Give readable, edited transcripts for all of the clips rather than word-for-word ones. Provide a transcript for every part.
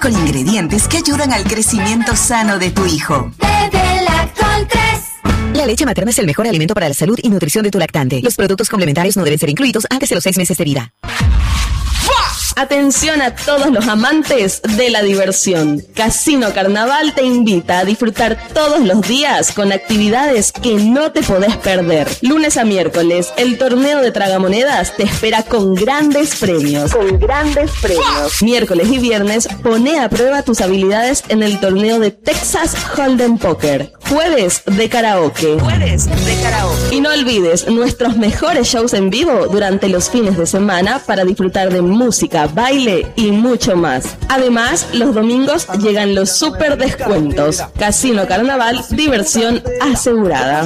con ingredientes que ayudan al crecimiento sano de tu hijo. Bebe Lactol 3. La leche materna es el mejor alimento para la salud y nutrición de tu lactante. Los productos complementarios no deben ser incluidos antes de los 6 meses de vida. Atención a todos los amantes de la diversión. Casino Carnaval te invita a disfrutar todos los días con actividades que no te podés perder. Lunes a miércoles, el torneo de tragamonedas te espera con grandes premios. Miércoles y viernes, pone a prueba tus habilidades en el torneo de Texas Hold'em Poker. Jueves de karaoke. Y no olvides nuestros mejores shows en vivo durante los fines de semana para disfrutar de música, baile y mucho más. Además, los domingos llegan los super descuentos. Casino Carnaval, diversión asegurada.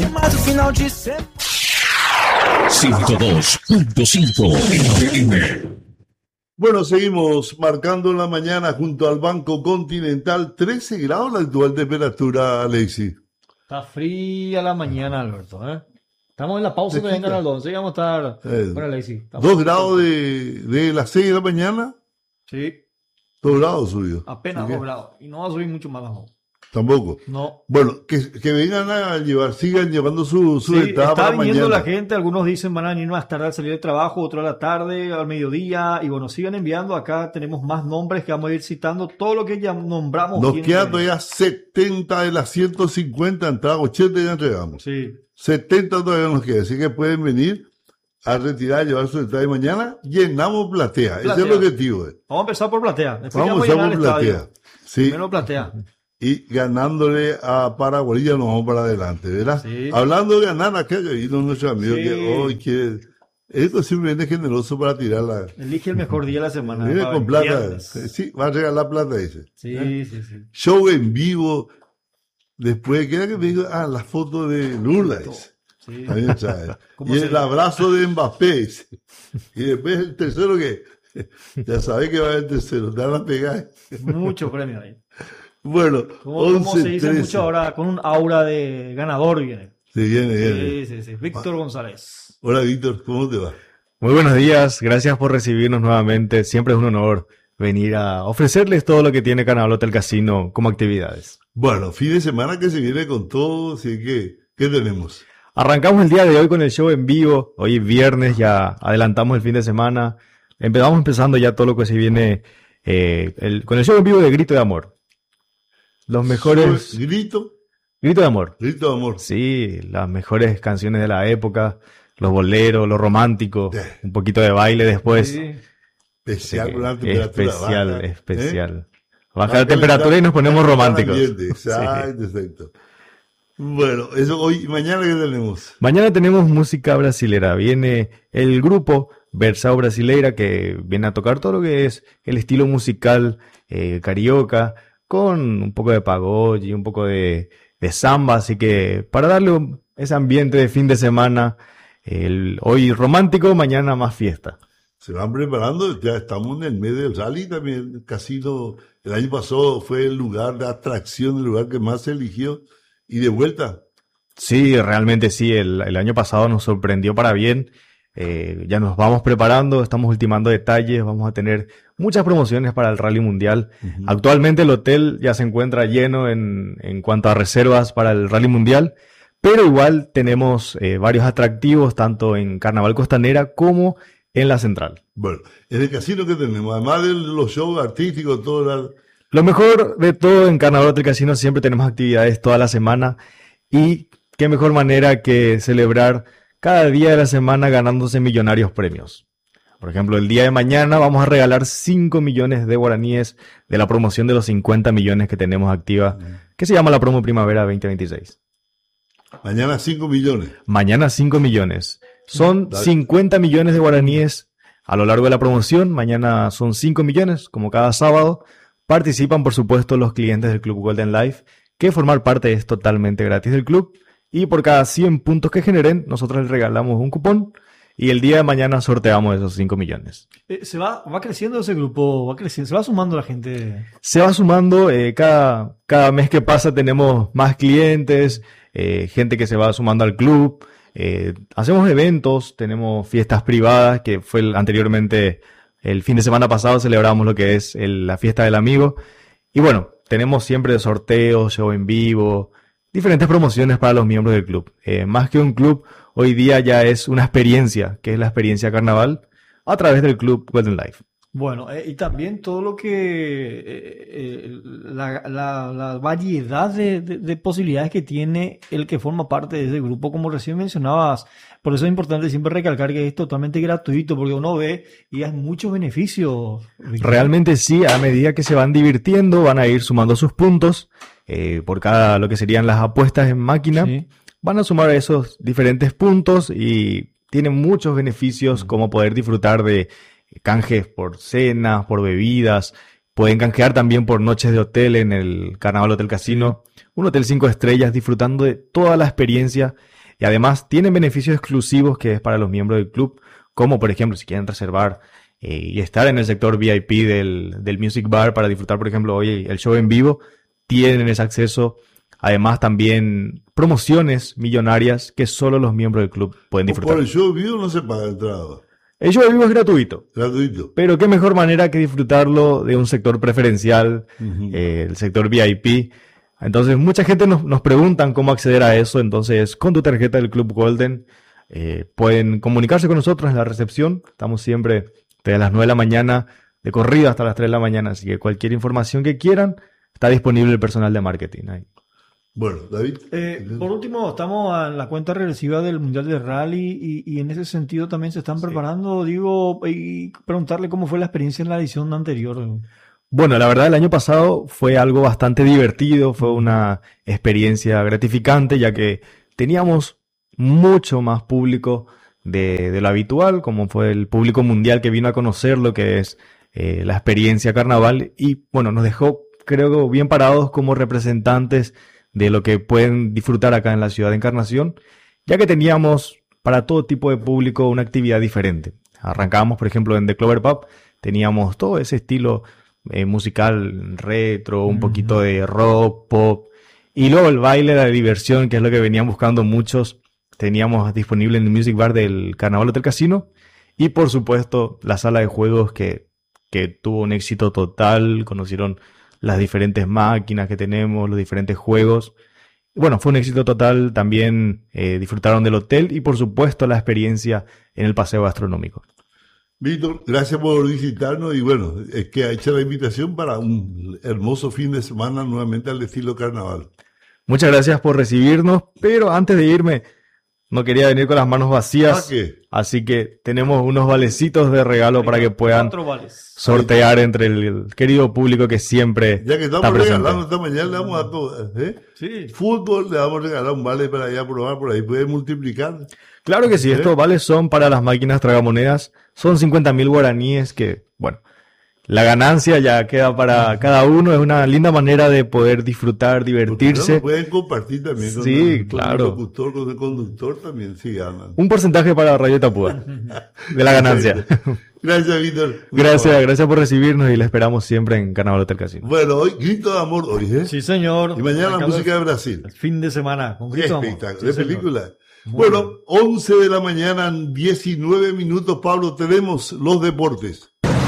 102.5 FM. Bueno, seguimos marcando la mañana junto al Banco Continental. 13 grados la actual temperatura, Alexis. Está fría la mañana, Alberto, ¿eh? Estamos en la pausa que vengan al 11 y vamos a estar... Bueno, Alexis, 2 grados de las 6 de la mañana. Sí. 2 grados subió. Apenas 2 grados. Y no va a subir mucho más abajo. Tampoco. No. Bueno, que vengan a llevar, sigan llevando su entrada está para viniendo mañana. La gente, algunos dicen van a venir más tarde al salir del trabajo, otro a la tarde, al mediodía, y bueno, sigan enviando. Acá tenemos más nombres que vamos a ir citando, todo lo que ya nombramos. Nos quedan todavía 70 de las 150 entradas, 80 ya entregamos. Sí. 70 todavía nos queda, así que pueden venir a retirar, llevar su entrada y mañana llenamos platea. Ese es el objetivo. Vamos a empezar por platea. Después vamos a empezar por platea. Sí. Primero platea. Y ganándole a Paraguay ya nos vamos para adelante, ¿verdad? Sí. Hablando de ganar, acá vino nuestro amigo que hoy quiere... Esto simplemente es generoso para tirarla. Elige el mejor día de la semana. Viene con plata. Sí, va a regalar plata, dice. Sí. Show en vivo. Después, ¿qué era que me dijo? La foto de Lourdes. Sí. Y el abrazo de Mbappé. Y después el tercero que... Ya sabés que va a haber el tercero. Te van a pegar. Mucho premio ahí. Bueno, como se dice 13. Mucho ahora, con un aura de ganador viene. Sí, viene. Sí. Víctor González. Hola, Víctor, ¿cómo te va? Muy buenos días, gracias por recibirnos nuevamente. Siempre es un honor venir a ofrecerles todo lo que tiene Carnaval Hotel Casino como actividades. Bueno, fin de semana que se viene con todo, así que, ¿qué tenemos? Arrancamos el día de hoy con el show en vivo. Hoy es viernes, ya adelantamos el fin de semana. Vamos empezando ya todo lo que se viene con el show en vivo de Grito de Amor. Los mejores... ¿Grito de Amor. Grito de Amor. Sí, las mejores canciones de la época, los boleros, lo romántico, un poquito de baile después. Sí. Especial con la temperatura baja. Especial. Baja la temperatura y nos ponemos románticos. Exacto. Bueno, eso hoy, mañana ¿qué tenemos? Mañana tenemos música brasilera. Viene el grupo Versao Brasileira que viene a tocar todo lo que es el estilo musical carioca, con un poco de pagode y un poco de samba, así que para darle ese ambiente de fin de semana, hoy romántico, mañana más fiesta. Se van preparando, ya estamos en el mes del rally también, el casino, el año pasado fue el lugar de atracción, el lugar que más se eligió, y de vuelta. Sí, realmente sí, el año pasado nos sorprendió para bien. Ya nos vamos preparando, estamos ultimando detalles, vamos a tener muchas promociones para el Rally Mundial. Uh-huh. Actualmente el hotel ya se encuentra lleno en cuanto a reservas para el Rally Mundial, pero igual tenemos varios atractivos tanto en Carnaval Costanera como en la Central. Bueno, en el casino que tenemos, además de los shows artísticos, Lo mejor de todo en Carnaval del Casino, siempre tenemos actividades toda la semana y qué mejor manera que celebrar cada día de la semana ganándose millonarios premios. Por ejemplo, el día de mañana vamos a regalar 5 millones de guaraníes de la promoción de los 50 millones que tenemos activa, que se llama la promo Primavera 2026. Mañana 5 millones. Mañana 5 millones. Son 50 millones de guaraníes a lo largo de la promoción. Mañana son 5 millones, como cada sábado. Participan, por supuesto, los clientes del Club Golden Life, que formar parte es totalmente gratis del club. Y por cada 100 puntos que generen, nosotros les regalamos un cupón y el día de mañana sorteamos esos 5 millones. ¿Se va creciendo ese grupo? ¿Va creciendo? ¿Se va sumando la gente? Se va sumando. Cada mes que pasa tenemos más clientes, gente que se va sumando al club. Hacemos eventos, tenemos fiestas privadas, que fue anteriormente, el fin de semana pasado celebramos lo que es la fiesta del amigo. Y bueno, tenemos siempre sorteos, show en vivo, diferentes promociones para los miembros del club. Más que un club, hoy día ya es una experiencia, que es la experiencia carnaval, a través del club Golden Life. Bueno, y también todo lo que la variedad de posibilidades que tiene el que forma parte de ese grupo, como recién mencionabas. Por eso es importante siempre recalcar que es totalmente gratuito, porque uno ve y hay muchos beneficios. Realmente sí, a medida que se van divirtiendo, van a ir sumando sus puntos por cada lo que serían las apuestas en máquina. Sí. Van a sumar esos diferentes puntos y tienen muchos beneficios, como poder disfrutar de canjes por cenas, por bebidas. Pueden canjear también por noches de hotel en el Carnaval Hotel Casino. Un hotel 5 estrellas, disfrutando de toda la experiencia. Y además tienen beneficios exclusivos que es para los miembros del club. Como por ejemplo, si quieren reservar y estar en el sector VIP del Music Bar para disfrutar, por ejemplo, hoy el show en vivo, tienen ese acceso. Además también promociones millonarias que solo los miembros del club pueden disfrutar. Por el show vivo no se paga entrada. El show en vivo es gratuito. Gratuito. Pero qué mejor manera que disfrutarlo de un sector preferencial, el sector VIP. Entonces mucha gente nos preguntan cómo acceder a eso. Entonces con tu tarjeta del Club Golden pueden comunicarse con nosotros en la recepción. Estamos siempre desde las 9 de la mañana de corrido hasta las 3 de la mañana. Así que cualquier información que quieran está disponible el personal de marketing ahí. Bueno, David. Por último, estamos en la cuenta regresiva del Mundial de Rally y en ese sentido también se están preparando, digo, y preguntarle cómo fue la experiencia en la edición anterior. Bueno, la verdad el año pasado fue algo bastante divertido, fue una experiencia gratificante, ya que teníamos mucho más público de lo habitual, como fue el público mundial que vino a conocer lo que es la experiencia carnaval y bueno, nos dejó, creo, bien parados como representantes de lo que pueden disfrutar acá en la ciudad de Encarnación, ya que teníamos para todo tipo de público una actividad diferente. Arrancábamos, por ejemplo, en The Clover Pub, teníamos todo ese estilo musical retro, un poquito de rock, pop, y luego el baile, la diversión, que es lo que venían buscando muchos, teníamos disponible en el Music Bar del Carnaval Hotel Casino, y por supuesto la sala de juegos que tuvo un éxito total, conocieron las diferentes máquinas que tenemos, los diferentes juegos. Bueno, fue un éxito total. También disfrutaron del hotel y, por supuesto, la experiencia en el paseo gastronómico. Víctor, gracias por visitarnos y bueno, es que ha hecho la invitación para un hermoso fin de semana nuevamente al estilo carnaval. Muchas gracias por recibirnos, pero antes de irme, no quería venir con las manos vacías. ¿Qué? Así que tenemos unos valecitos de regalo para que puedan sortear entre el querido público que siempre ya que está estamos presente. regalando esta mañana, le vamos a todo, Sí. Fútbol, le vamos a regalar un vale para allá probar, por ahí puede multiplicar. Claro que sí, estos vales son para las máquinas tragamonedas, son 50.000 guaraníes que, bueno, la ganancia ya queda para cada uno, es una linda manera de poder disfrutar, divertirse. Lo pueden compartir también con, Sí, con claro. el locutor, con el conductor también, si ganan. Un porcentaje para Radio Tapúa de la ganancia. Gracias, Víctor. Gracias por recibirnos y la esperamos siempre en Carnaval Hotel Casino. Bueno, hoy grito de amor, hoy, ¿eh? Sí, señor. Y mañana la Arrancando música de Brasil. el fin de semana con Qué grito de amor. espectáculo, Sí, de señor. película. Muy Bueno, 11 de la mañana, 19 minutos, Pablo, tenemos los deportes.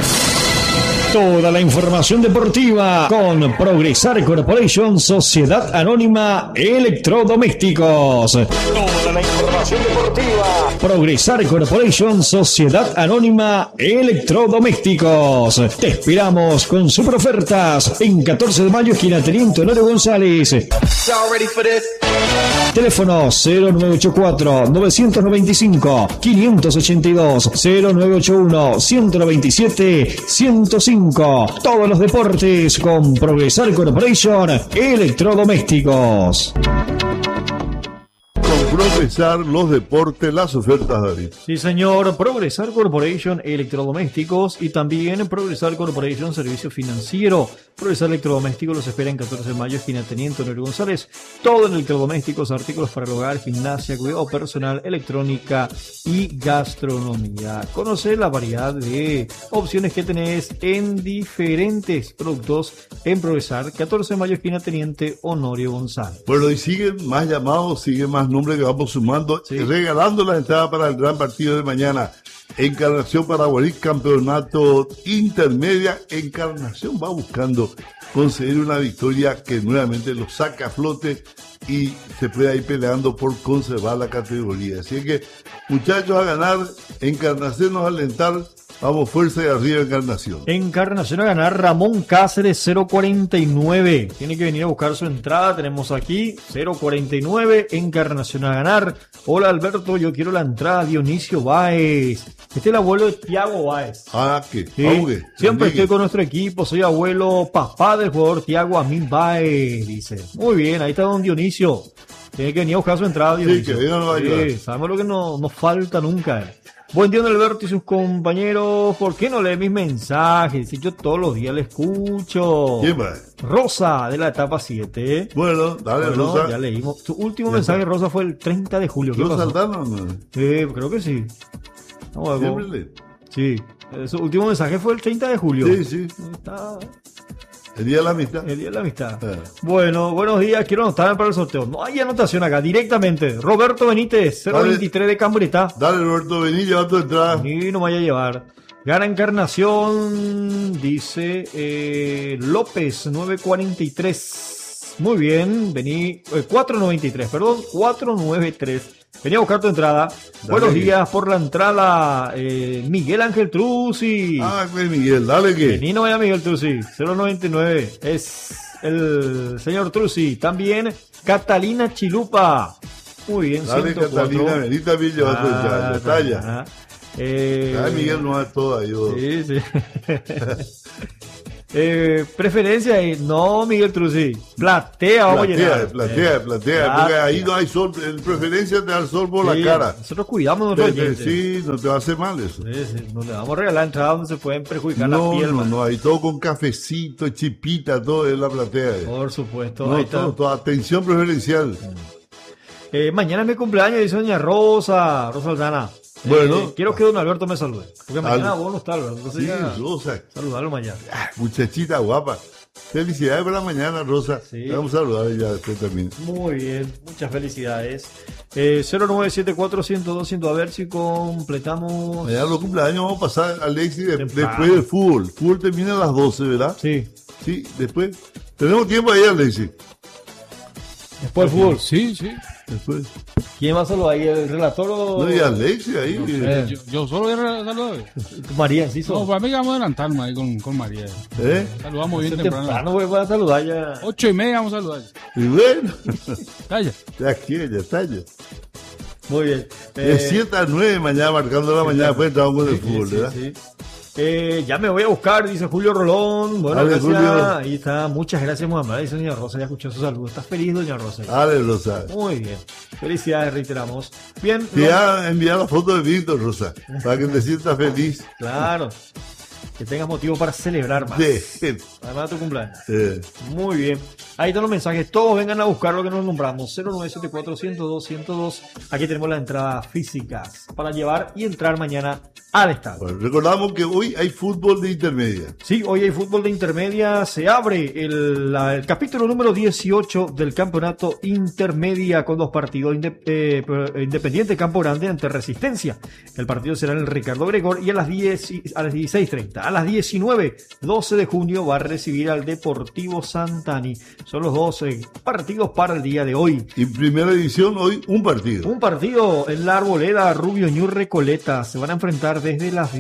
Toda la información deportiva con Progresar Corporation, Sociedad Anónima Electrodomésticos. Toda la información deportiva. Progresar Corporation, Sociedad Anónima Electrodomésticos. Te esperamos con super ofertas en 14 de mayo, esquina Teniente Honorio González. Teléfono 0984-995-582, 0981-127-105. Todos los deportes con Progresar Corporation Electrodomésticos. Con Progresar los deportes, las ofertas, David. Sí, señor. Progresar Corporation Electrodomésticos y también Progresar Corporation Servicio Financiero. Progresar Electrodomésticos los espera en 14 de mayo, esquina Teniente Honorio González. Todo en electrodomésticos, artículos para el hogar, gimnasia, cuidado personal, electrónica y gastronomía. Conoce la variedad de opciones que tenés en diferentes productos en Progresar. 14 de mayo, esquina Teniente Honorio González. Bueno, y siguen más llamados, siguen más nombres que vamos sumando, Sí. regalando la entrada para el gran partido de mañana Encarnación Paraguarí, campeonato intermedia. Encarnación va buscando conseguir una victoria que nuevamente lo saca a flote y se puede ir peleando por conservar la categoría. Así que, muchachos, a ganar. Encarnación nos va a alentar. Vamos, fuerza y arriba, Encarnación. Encarnación a ganar, Ramón Cáceres 049. Tiene que venir a buscar su entrada. Tenemos aquí 049. Encarnación a ganar. Hola Alberto, yo quiero la entrada. Dionisio Báez. Este es el abuelo de Tiago Báez. Ah, ¿qué? Sí, Auge. siempre estoy con nuestro equipo. Soy abuelo, papá del jugador Tiago Amin Báez. Dice. Muy bien, ahí está don Dionisio. Tiene que venir a buscar su entrada, Dionisio. Sí, que venga, no va a ayudar. Sí, sabemos lo que nos falta nunca. Buen día, don Alberto y sus compañeros. ¿Por qué no lee mis mensajes? Si yo todos los días le escucho. ¿Quién va? Rosa, de la etapa 7. Bueno, dale, Bueno, Rosa. ya leímos. Su último Ya mensaje, está. Rosa, fue el 30 de julio. ¿Qué ¿Rosa pasó? Aldana o no? Creo que sí. Vamos a ver. Siempre lee. Sí. Su último mensaje fue el 30 de julio. Sí, sí. Está El día de la amistad. el día de la amistad. Ah. Bueno, buenos días. Quiero anotarme para el sorteo. No hay anotación acá. Directamente. Roberto Benítez, 023 de Cambrita. Dale, Roberto, vení, lleva tu entrada. Y no me vaya a llevar. Gana Encarnación, dice López, 943. Muy bien, vení, 493, perdón, 493. Venía a buscar tu entrada. Buenos días por la entrada, Miguel Ángel Truzzi. Ah, pues, Miguel, dale que. Vení, no vaya Miguel Truzzi, 099. Es el señor Truzzi. También Catalina Chilupa. Muy bien, Dale, 104. Catalina, vení también, lleva tu entrada. Talla. Ah, Ay, Miguel no es todo ahí. vos. Sí, sí. Preferencia, no, Miguel Truzzi. Platea, vamos a llenar. Platea, porque ahí no hay sol. En preferencia te da el sol por Sí, la cara. nosotros cuidamos nuestros oyentes. Sí, no te va a hacer mal eso. Sí, sí, no le vamos a regalar entradas donde se pueden perjudicar la piel. No, ahí todo con cafecito, chipita, todo es la platea. Por supuesto. No, Ahí está. todo, atención preferencial. Mañana es mi cumpleaños, dice doña Rosa Aldana. Bueno. Quiero que don Alberto me salude. Porque mañana Al- vos no estás, Alberto. Entonces Sí, ya, Rosa. saludarlo mañana. Muchachita guapa. Felicidades por la mañana, Rosa. Sí. Te vamos a saludar ya después también. Muy bien, muchas felicidades. 0974102, a ver si completamos. Mañana los cumpleaños vamos a pasar, Alexis, Temprano. después del fútbol. Fútbol termina a las 12, ¿verdad? Sí, Sí, después. Tenemos tiempo ahí, Alexis. después del fútbol. Sí, sí. Después. ¿Quién va a saludar ahí? ¿El relator o No, y Alexis ahí. Yo solo voy a saludar. María? Sí, No, para mí que vamos a adelantarnos ahí con María. ¿Eh? Saludamos bien temprano, temprano. güey, voy a saludar ya. 8:30 vamos a saludar. Y bueno, Calla. ya aquí, ya está ya. Muy bien. De 7 a 9 mañana, marcando la mañana, después entramos con el fútbol, Sí, ¿verdad? sí. Ya me voy a buscar, dice Julio Rolón. Bueno, Dale, gracias. Julio. Ahí está. Muchas gracias, muy amable. Dice doña Rosa, ya escuchó su saludo. ¿Estás feliz, doña Rosa? Dale, Rosa. Muy bien. Felicidades, reiteramos. Bien. Te ha enviado la foto de Víctor, Rosa, para que te sientas feliz. Claro. Que tengas motivo para celebrar más. Sí. Además de tu cumpleaños. Eh, Muy bien. Ahí están los mensajes. Todos vengan a buscar lo que nos nombramos. 0974-102-102. Aquí tenemos las entradas físicas para llevar y entrar mañana al estadio. bueno, recordamos que hoy hay fútbol de intermedia. Sí, hoy hay fútbol de intermedia. Se abre el capítulo número 18 del campeonato intermedia con dos partidos. Independiente Campo Grande ante Resistencia. El partido será en el Ricardo Gregor y a las 16:30. A las 19, 12 de junio, va a recibir al Deportivo Santani. Son los dos partidos para el día de hoy. Y primera división, hoy un partido. Un partido en la Arboleda, Rubio Ñu Recoleta. Se van a enfrentar desde las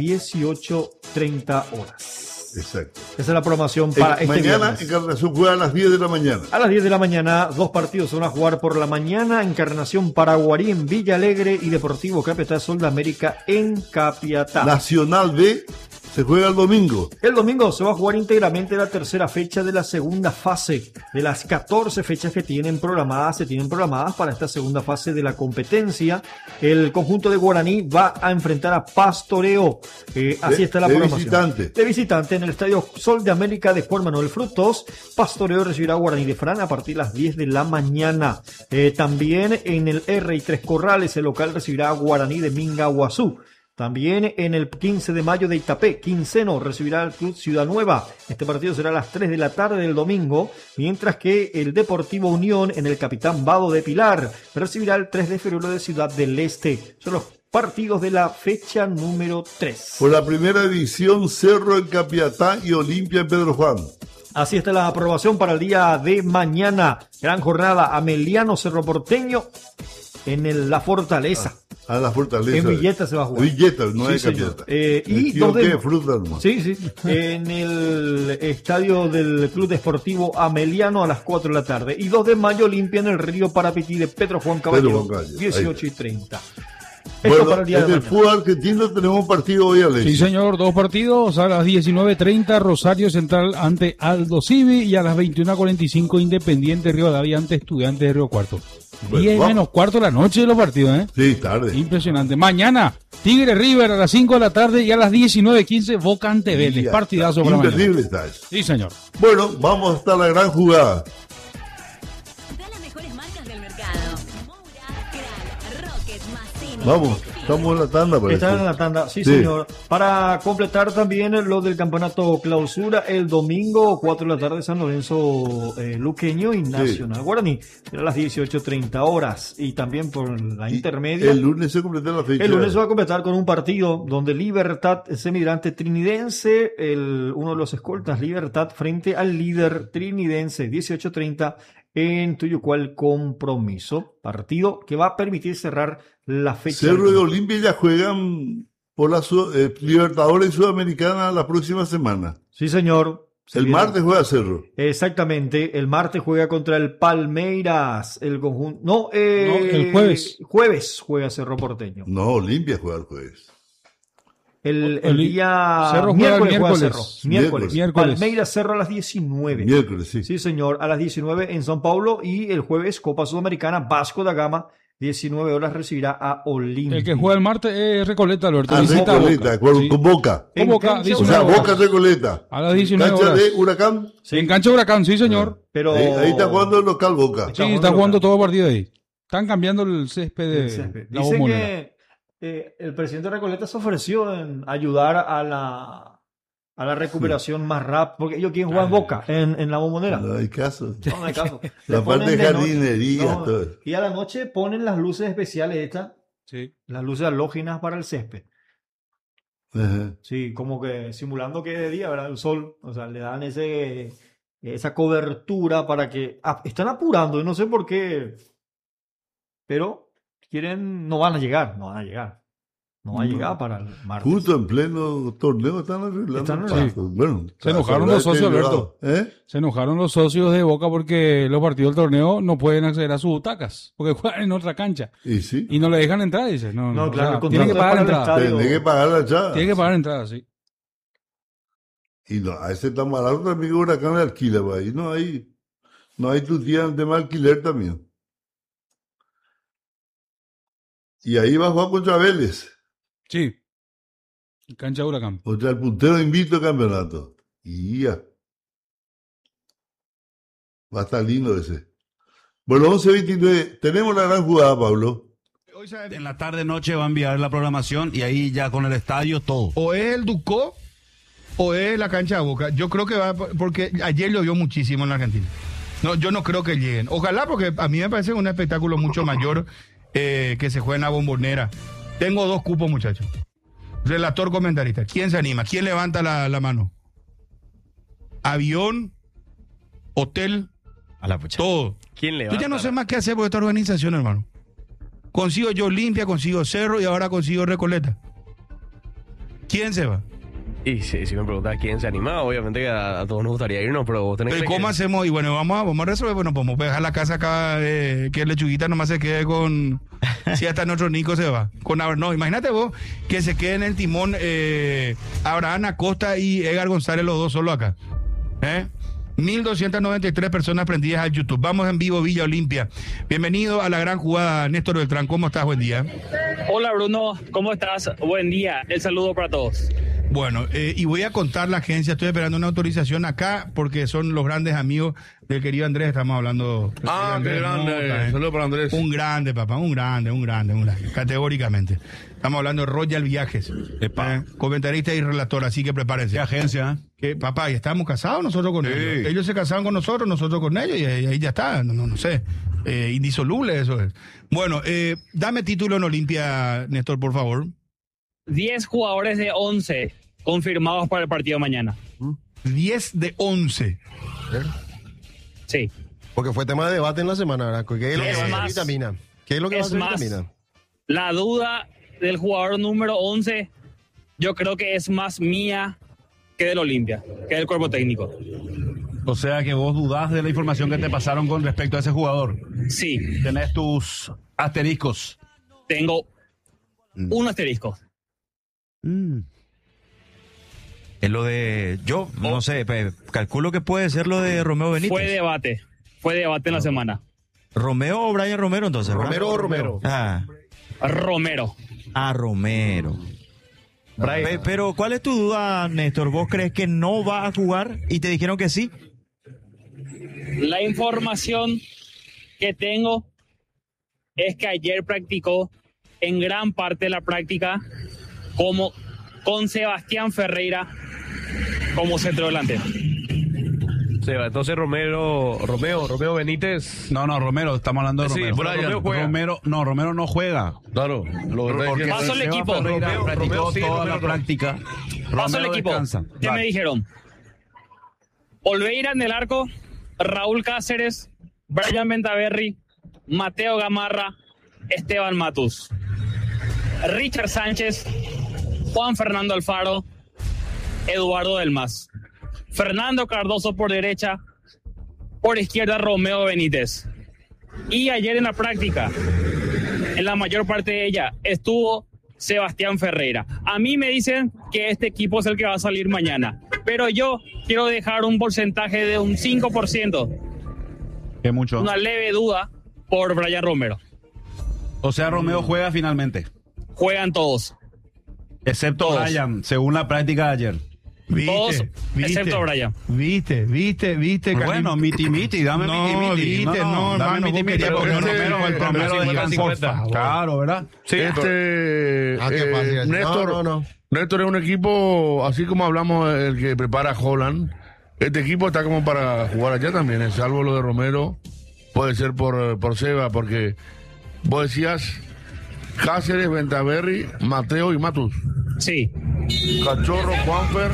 18:30 horas. Exacto. Esa es la programación para este Mañana viernes. Encarnación juega a las 10 de la mañana. A las 10 de la mañana, dos partidos se van a jugar por la mañana. Encarnación Paraguarí en Villa Alegre y Deportivo Capiatá Sol de América en Capiatá. Nacional B se juega el domingo. El domingo se va a jugar íntegramente la tercera fecha de la segunda fase. De las 14 fechas que se tienen programadas para esta segunda fase de la competencia. El conjunto de Guaraní va a enfrentar a Pastoreo. Así está la de programación. visitante. De visitante en el Estadio Sol de América de Juan Manuel Frutos. Pastoreo recibirá a Guaraní de Fran a partir de las 10 de la mañana. También en el R y Tres Corrales, el local recibirá a Guaraní de Mingaguazú. También en el 15 de mayo de Itapé, Quinceno recibirá al Club Ciudad Nueva. Este partido será a las 3 de la tarde del domingo, mientras que el Deportivo Unión en el Capitán Vado de Pilar recibirá el 3 de febrero de Ciudad del Este. Son los partidos de la fecha número 3. Por la primera división, Cerro en Capiatá y Olimpia en Pedro Juan. Así está la aprobación para el día de mañana. Gran jornada, Ameliano Cerro Porteño en La Fortaleza. A la Fortaleza. En Villeta se va a jugar. Villeta, no Sí, es señor. Capiatá. Y dos de fruta nomás. Sí. En el estadio del Club Deportivo Ameliano a las 4 de la tarde. Y 2 de mayo, Olimpia en el Río Parapetí de Pedro Juan Caballero, 18 y 30. Esto Bueno, para el día de en el mañana. fútbol argentino tenemos un partido hoy, Alexis. Sí, señor, 2 partidos. A las 19:30, Rosario Central ante Aldo Civi. Y a las 21:45, Independiente Rivadavia ante Estudiantes de Río Cuarto. Bueno, 10 vamos. menos cuarto de la noche de los partidos, ¿eh? Sí, tarde. Impresionante. Mañana, Tigre River a las 5 de la tarde y a las 19:15, Boca ante Vélez. Ya Partidazo está. para mañana. Imperdible está eso. Sí, señor. Bueno, vamos hasta la gran jugada. Da las mejores marcas del mercado. Moura, Kral, Rocket, Massini. Vamos, estamos en la tanda. parece. Están en la tanda, sí, Sí. señor. Para completar también lo del campeonato clausura, el domingo, 4 de la tarde, San Lorenzo Luqueño y Nacional Guaraní. Será a las 18:30 horas. Y también por la Y intermedia. el lunes se completa la fecha. El lunes se va a completar con un partido donde Libertad, semigrante trinidense, uno de los escoltas, Libertad, frente al líder trinidense, 18:30 en Tuyucual Compromiso. Partido que va a permitir cerrar la fecha. Cerro y Olimpia ya juegan por la Libertadores Sudamericana la próxima semana. Sí, señor. Se El viene. martes juega Cerro. Exactamente. El martes juega contra el Palmeiras. El conjunto. No, el jueves. Jueves juega Cerro Porteño. No, Olimpia juega el jueves. El día Cerro juega miércoles el juega miércoles. Cerro. Miércoles. Miércoles. Palmeiras Cerro a las 19. Miércoles, sí. Sí, señor. A las 19 en São Paulo. Y el jueves Copa Sudamericana Vasco da Gama. 19 horas recibirá a Olimpia. El que juega el martes es Recoleta, Alberto. Ah, Visita a Recoleta, Boca. Sí. con Boca. Con Boca, En cancha, 19 O sea, horas. Boca Recoleta. A las 19 Cancha horas. de Huracán. Sí. En cancha Huracán, sí, señor. Pero Ahí está jugando el local Boca. Sí, está jugando todo partido ahí. Están cambiando el césped de el césped. la Dicen Bombonera. que el presidente Recoleta se ofreció en ayudar a la recuperación más rápida, porque ellos quieren jugar en Boca, en la Bombonera. No hay caso. No hay caso. Le La parte ponen de de noche. jardinería, No, todo. y a la noche ponen las luces especiales estas, Sí. las luces halógenas para el césped. Ajá. Sí, como que simulando que es de día, ¿verdad? El sol, o sea, le dan esa cobertura para que están apurando, y no sé por qué, pero no van a llegar. No va a llegar para el martes. Justo en pleno torneo están arreglando. Están el arreglando. paso. Bueno, Se enojaron la los socios, verdad, Alberto. ¿Eh? Se enojaron los socios de Boca porque los partidos del torneo no pueden acceder a sus butacas, porque juegan en otra cancha. Y sí. Y no le dejan entrar, dice. No, No, o claro, sea, el contrato tienen que es pagar para el entrada. estadio. Tiene que pagar la echada. Tienen que pagar entrada, sí. Y no, a ese tan barato amigo Huracán le alquila, pues ahí no hay tu tía en el tema de alquiler también. Y ahí va a jugar contra Vélez, Sí. Cancha Huracán. contra el puntero invito al campeonato. Y ya. Va a estar lindo ese. Bueno, 11:29, tenemos la gran jugada, Pablo. Hoy en la tarde noche va a enviar la programación y ahí ya con el estadio todo. O es el Ducó o es la cancha de Boca. Yo creo que va, porque ayer llovió muchísimo en la Argentina. No, yo no creo que lleguen. Ojalá, porque a mí me parece un espectáculo mucho mayor que se juegue en la Bombonera. Tengo 2 cupos, muchachos. Relator, comentarista. ¿Quién se anima? ¿Quién levanta la mano? Avión, hotel, A la pucha. todo. ¿Quién le Yo ya no sé más qué hacer por esta organización, hermano. Consigo yo Olimpia, consigo Cerro y ahora consigo Recoleta. ¿Quién se va? Y si me preguntas quién se anima, obviamente que a todos nos gustaría irnos, pero vos tenés Pero que... ¿cómo hacemos? Y bueno, vamos a resolver. Bueno, podemos dejar la casa acá, que Lechuguita nomás se quede con... Si hasta nuestro Nico se va. No, imagínate vos que se quede en el timón Abraham Acosta y Edgar González, los dos solo acá. 1.293 personas prendidas al YouTube. Vamos en vivo, Villa Olimpia. Bienvenido a la gran jugada, Néstor Beltrán. ¿Cómo estás? Buen día. Hola Bruno, ¿cómo estás? Buen día, el saludo para todos. Bueno, y voy a contar la agencia, estoy esperando una autorización acá porque son los grandes amigos del querido Andrés, estamos hablando. Ah, qué grande. Saludos para Andrés. Un grande, papá, un grande, categóricamente. Estamos hablando de Royal Viajes, comentarista y relator, así que prepárense. ¿Qué agencia? Que, papá, y estamos casados nosotros con Sí. ellos. Ellos se casaron con nosotros con ellos, y ahí ya está, no sé. indisoluble eso es. Bueno, dame título en Olimpia, Néstor, por favor. 10 jugadores de 11 confirmados para el partido de mañana. 10 de 11. Sí. Porque fue tema de debate en la semana, ¿verdad? ¿Qué es lo que va a hacer Vitamina? ¿Qué es lo que va a hacer Vitamina? La duda del jugador número 11, yo creo que es más mía que del Olimpia, que del cuerpo técnico. O sea que vos dudás de la información que te pasaron con respecto a ese jugador. Sí. Tenés tus asteriscos. Tengo un asterisco. Es lo de... Yo, no sé, calculo que puede ser lo de Romeo Benítez. Fue debate en la semana. ¿Romeo o Brian Romero entonces? ¿Romero o Romero? Romero. Romero. Pero, ¿cuál es tu duda, Néstor? ¿Vos crees que no va a jugar y te dijeron que sí? La información que tengo es que ayer practicó en gran parte de la práctica con Sebastián Ferreira como centro delantero. Entonces Romeo Benítez. No, Romero, estamos hablando de Romero. Romero no juega. Claro. Paso el equipo. Practicó toda la práctica. Paso el equipo. ¿Qué me dijeron? Olveira en el arco, Raúl Cáceres, Brian Ventaverri, Mateo Gamarra, Esteban Matus, Richard Sánchez, Juan Fernando Alfaro, Eduardo Delmas, Fernando Cardoso por derecha, por izquierda Romeo Benítez. Y ayer en la práctica, en la mayor parte de ella, estuvo Sebastián Ferreira. A mí me dicen que este equipo es el que va a salir mañana, pero yo quiero dejar un porcentaje de un 5%. ¿Qué mucho? Una leve duda por Brian Romero. O sea, Romeo juega finalmente. Juegan todos. Excepto todos. Brian, según la práctica de ayer. Todos, excepto Brian. Viste. Bueno, miti, dame miti. No, hermano, vos querías poner Romero descansó. Claro, ¿verdad? Sí, Néstor, No. Néstor es un equipo, así como hablamos, el que prepara Holland. Este equipo está como para jugar allá también, salvo lo de Romero. Puede ser por Seba, porque vos decías Cáceres, Ventaverri, Mateo y Matus. Sí. Cachorro, Juanfer,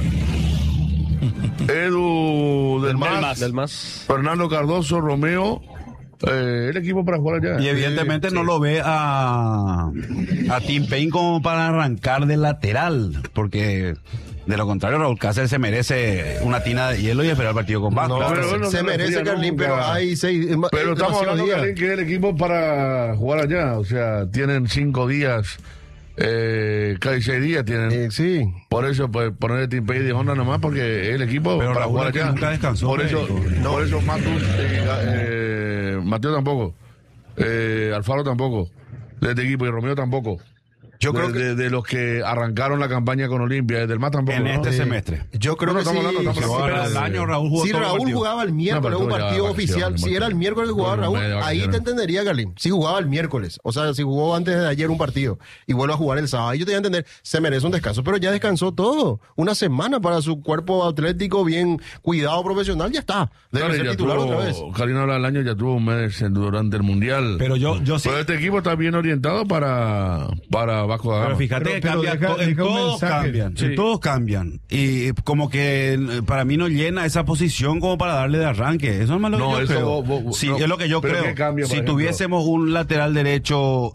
Edu Delmas, Fernando Cardoso, Romeo, el equipo para jugar allá. Y evidentemente no lo ve a Tim Payne como para arrancar de lateral, porque de lo contrario Raúl Cáceres se merece una tina de hielo y esperar el partido con Vasco. Se merece, Carlín, pero hay 6... Pero estamos hablando, Carlín, que es el equipo para jugar allá, o sea, tienen 5 días... casi 6 días tienen. Sí. Por eso, pues, ponerle Tim Payne de Honda nomás, porque el equipo pero para Raúl jugar allá. Nunca descansó. Por eso Matus, Mateo tampoco. Alfaro tampoco. De este equipo, y Romeo tampoco. Yo creo que de los que arrancaron la campaña con Olimpia, del más tampoco. En este semestre. Yo creo que sí. Pero el año Raúl jugó si Raúl jugaba el miércoles un partido oficial, si era el miércoles que jugaba Raúl, ahí te entendería, Carlín. Si jugaba el miércoles, o sea, si jugó antes de ayer un partido y vuelve a jugar el sábado, ahí yo te voy a entender, se merece un descanso, pero ya descansó todo. Una semana para su cuerpo atlético bien cuidado, profesional, ya está. Debe ser titular otra vez. Karina habla del año, ya tuvo un mes durante el Mundial. Pero yo sí. Pero este equipo está bien orientado para Vasco da Gama. Pero fíjate que todos cambian. Sí. Todos cambian. Y como que para mí no llena esa posición como para darle de arranque. Eso es más lo que yo creo. Sí, es lo que yo creo. Si tuviésemos un lateral derecho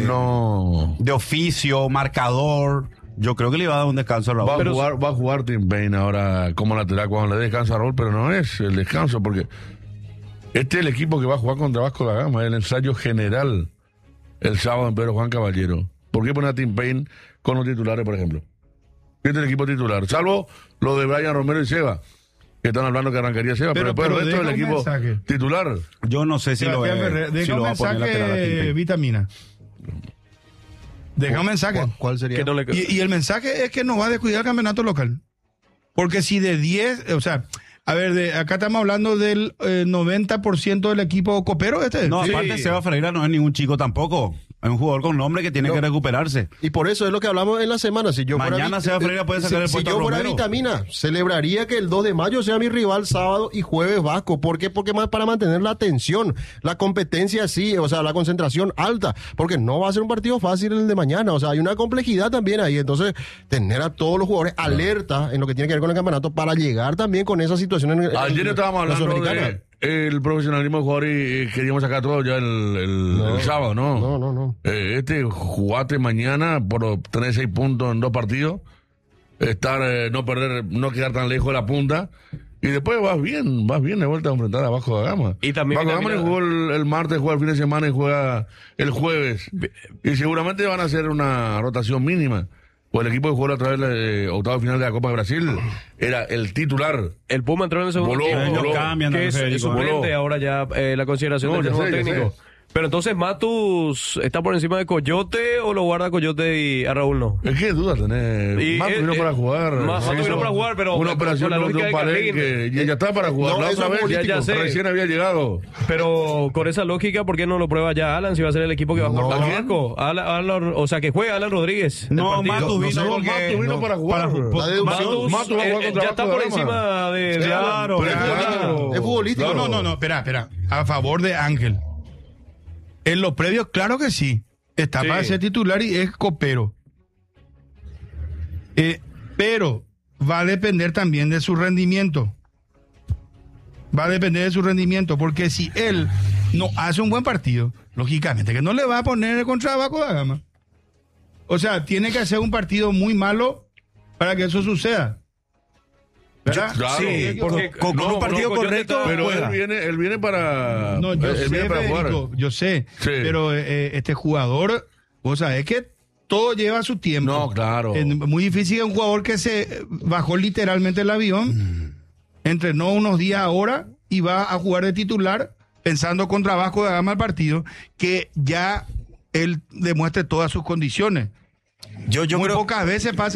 de oficio, marcador, yo creo que le iba a dar un descanso a Raúl. Va a jugar Tim Payne ahora como lateral cuando le dé descanso a Raúl, pero no es el descanso, porque este es el equipo que va a jugar contra Vasco da Gama, el ensayo general el sábado en Pedro Juan Caballero. ¿Por qué poner a Tim Payne con los titulares, por ejemplo? Este es el equipo titular, salvo lo de Brian Romero y Seba, que están hablando que arrancaría Seba, pero después el resto del equipo titular. Yo no sé si lo va a poner lateral a Tim Payne. Vitamina. Deja un mensaje. ¿Cuál sería? Y el mensaje es que no va a descuidar el campeonato local. Porque si de 10, o sea, a ver, acá estamos hablando del 90% del equipo copero No, aparte Seba Ferreira no es ningún chico tampoco. Es un jugador con nombre que tiene que recuperarse. Y por eso es lo que hablamos en la semana. Si yo Mañana Seba Ferreira puede sacar el puesto a Romero. Si yo fuera Vitamina, celebraría que el 2 de mayo sea mi rival sábado y jueves Vasco. ¿Por qué? Porque más para mantener la atención, la competencia así, o sea, la concentración alta. Porque no va a ser un partido fácil el de mañana. O sea, hay una complejidad también ahí. Entonces, tener a todos los jugadores alerta en lo que tiene que ver con el campeonato para llegar también con esa situación. Ayer estábamos hablando de el profesionalismo del jugador y queríamos sacar todo ya el sábado, ¿no? No. Jugaste mañana por obtener 6 puntos en 2 partidos, no quedar tan lejos de la punta, y después vas bien de vuelta a enfrentar a Vasco da Gama. Y también Vasco da Gama jugó el martes, juega el fin de semana y juega el jueves. Y seguramente van a hacer una rotación mínima. Pues el equipo que jugó a través del octavo final de la Copa de Brasil era el titular. El Puma entró en el segundo tiempo. Cambian, que es suplente ahora ya la consideración del nuevo técnico. Pero entonces, ¿Matus está por encima de Coyote o lo guarda Coyote y a Raúl no? Es que duda tenés. Matus vino para jugar. Matus vino para jugar, pero una operación con la lógica de Palenque, ya está para jugar. La otra vez ya sé. Recién había llegado. Pero con esa lógica, ¿por qué no lo prueba ya Alan si va a ser el equipo que va a jugar para Vasco? O sea, que juega Alan Rodríguez. No, Matus vino para jugar. Matus ya está por encima de Claro. Es futbolístico. No, espera. A favor de Ángel. En los previos, claro que sí. Está para ser titular y es copero. Pero va a depender también de su rendimiento. Porque si él no hace un buen partido, lógicamente que no le va a poner contra Vasco da Gama. O sea, tiene que hacer un partido muy malo para que eso suceda. ¿Verdad? Claro, sí, porque con un partido correcto. Pero él viene para. No, yo sé, para jugar. Yo sé. Sí. Pero este jugador, o sea, es que todo lleva su tiempo. No, claro. Es muy difícil un jugador que se bajó literalmente el avión, entrenó unos días ahora y va a jugar de titular pensando contra Vasco da Gama el partido, que ya él demuestre todas sus condiciones. Yo muy creo pocas veces pasa